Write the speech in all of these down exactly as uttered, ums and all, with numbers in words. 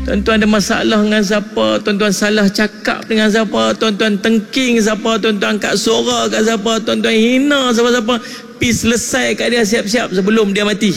Tuan-tuan ada masalah dengan siapa, tuan-tuan salah cakap dengan siapa, tuan-tuan tengking siapa, tuan-tuan angkat suara kat siapa, tuan-tuan hina siapa-siapa, pi selesai kat dia siap-siap sebelum dia mati.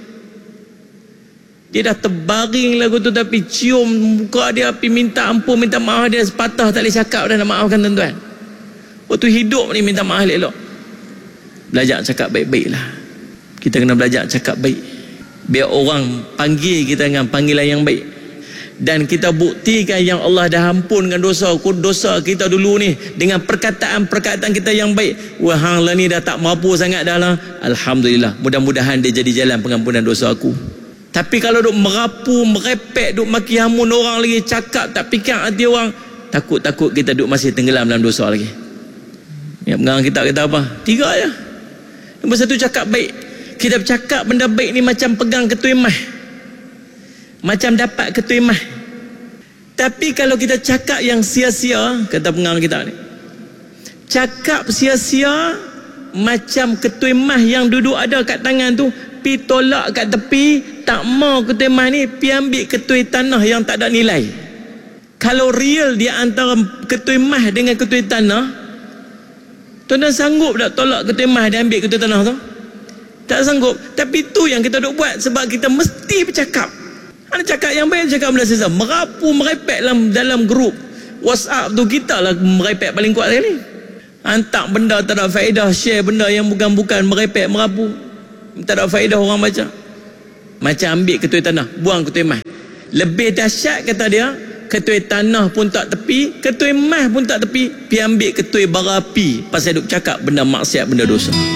Dia dah terbaring lagu tu, tapi cium muka dia, pi minta ampun, minta maaf, dia sepatah tak boleh cakap dah nak maafkan tuan-tuan. Waktu hidup ni minta maaf elok. Belajar cakap baik-baik lah. Kita kena belajar cakap baik, biar orang panggil kita dengan panggilan yang baik. Dan kita buktikan yang Allah dah ampunkan dosa dosa kita dulu ni dengan perkataan-perkataan kita yang baik. Wah, hang lah ni dah tak mampu sangat dah lah. Alhamdulillah, mudah-mudahan dia jadi jalan pengampunan dosa aku. Tapi kalau duk merapu, merepek, duk maki hamun orang lagi, cakap tak fikir hati orang, takut-takut kita duk masih tenggelam dalam dosa lagi. Ya, pengarang kita kata apa? Tiga je. Nombor satu, cakap baik. Kita bercakap benda baik ni macam pegang ketui mah, macam dapat ketui mah. Tapi kalau kita cakap yang sia-sia, kata pengarang kita ni, cakap sia-sia macam ketui mah yang duduk ada kat tangan tu, pi tolak kat tepi, tak mau ketui mah ni, pi ambil ketui tanah yang tak ada nilai. Kalau real dia antara ketui mah dengan ketui tanah, tuan-tuan sanggup tak tolak ketui mah dan ambil ketui tanah tu? Tak sanggup. Tapi tu yang kita duk buat, sebab kita mesti bercakap. Ada cakap yang baik, cakap benda sesa. Merapu, merepek dalam, dalam grup WhatsApp tu, kita lah merepek paling kuat sekali. Hantar benda tak ada faedah, share benda yang bukan-bukan, merepek, merapu, tak ada faedah orang baca. Macam ambil ketui tanah, buang ketui mah. Lebih dahsyat kata dia, ketui tanah pun tak tepi, ketui mah pun tak tepi, pi ambil ketui bara api pasal duk cakap benda maksiat, benda dosa.